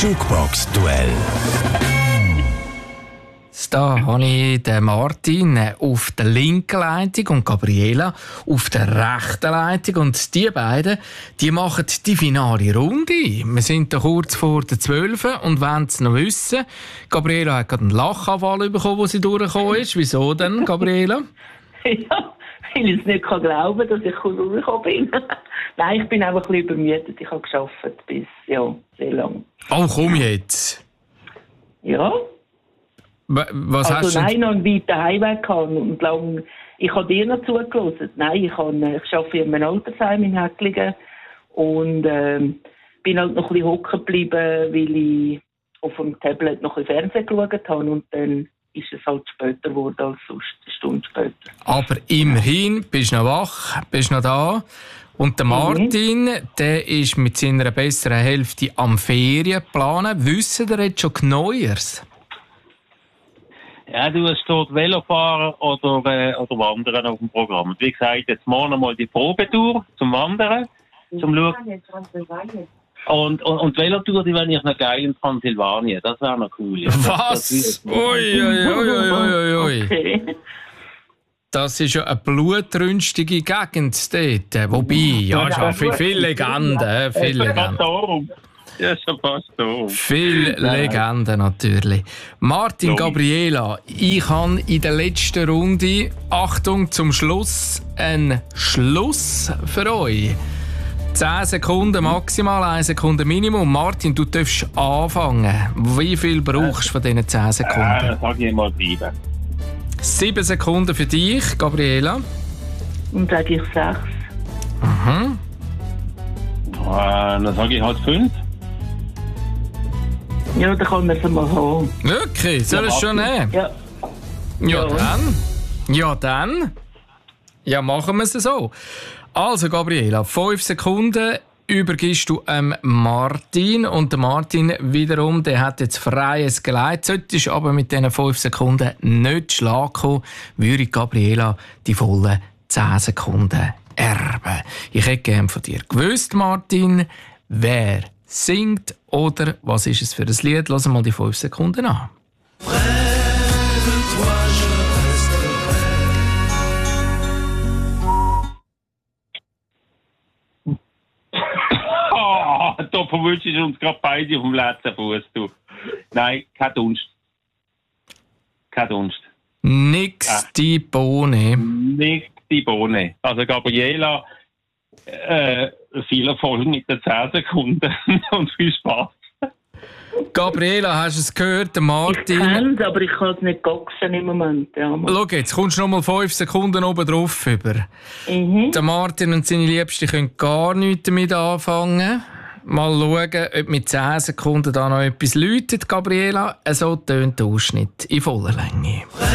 Jukebox-Duell. Da habe ich den Martin auf der linken Leitung und Gabriela auf der rechten Leitung. Und die beiden, die machen die finale Runde. Wir sind da kurz vor der 12 und wollen es noch wissen. Gabriela hat gerade einen Lachanfall bekommen, wo sie durchgekommen ist. Wieso denn, Gabriela? Ja, weil ich es nicht glauben kann, dass ich durchgekommen bin. Nein, ich bin einfach ein bisschen übermüdet. Ich habe gearbeitet bis sehr lang. Oh, komm jetzt. Ja. Was also hast du nein, noch einen weiten Heimweg gehabt und lang. Ich habe dir noch zugelassen. Nein, ich arbeite in einem Altersheim in Häcklingen und bin halt noch ein bisschen hocken geblieben, weil ich auf dem Tablet noch ein Fernsehen geschaut habe und dann ist es halt später geworden als sonst, eine Stunde später. Aber immerhin, bist du noch wach, bist noch da. Und der Martin, der ist mit seiner besseren Hälfte am Ferien planen. Wissen ihr jetzt schon Neues? Ja, es steht Velofahren oder Wandern auf dem Programm. Wie gesagt, jetzt morgen mal die Probetour zum Wandern, zum Schauen. Und die Velotour, die wäre ich noch geil in Transsilvanien. Das wäre noch cool. Ja. Was? Ui. Okay. Das ist ja eine blutrünstige Gegend dort. Wobei, ja, schon viele Legenden. Ja, schon fast da. Viele Legenden natürlich. Martin, Gabriela, ich habe in der letzten Runde, Achtung zum Schluss, einen Schluss für euch. 10 Sekunden maximal, 1 Sekunde Minimum. Martin, du darfst anfangen. Wie viel brauchst du von diesen 10 Sekunden? Dann sage ich mal 7. 7 Sekunden für dich, Gabriela. Und sage ich 6. Mhm. Dann sage ich halt 5. Ja, dann kann man es mal haben. Wirklich? Soll es schon nehmen? Ja. Ja, dann. Ja, machen wir es so. Also, Gabriela, 5 Sekunden übergibst du Martin. Und der Martin wiederum, der hat jetzt freies Geleit. Solltest aber mit diesen 5 Sekunden nicht Schlag kommen, würde Gabriela die vollen 10 Sekunden erben. Ich hätte gerne von dir gewusst, Martin, wer singt oder was ist es für ein Lied? Lass mal die 5 Sekunden an. Da verwünscht ich uns gerade beide auf dem letzten Fuß. Nein, kein Dunst. Nix die Bohne. Nix die Bohne. Also Gabriela, viel Erfolg mit den 10 Sekunden und viel Spaß. Gabriela, hast du es gehört? Der Martin. Ich kenne es, aber ich kann es nicht goxen im Moment. Ja, schau, jetzt kommst du noch mal 5 Sekunden oben drauf über. Der Martin und seine Liebste können gar nichts damit anfangen. Mal schauen, ob mit 10 Sekunden da noch etwas läutet, Gabriela. So tönt der Ausschnitt in voller Länge.